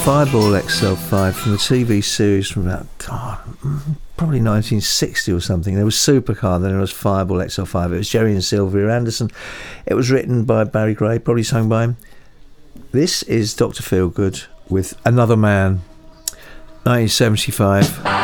Fireball XL5 from the TV series from about, probably 1960 or something. There was Supercar, then there was Fireball XL5. It was Jerry and Sylvia Anderson. It was written by Barry Gray, probably sung by him. This is Dr. Feelgood with Another Man, 1975.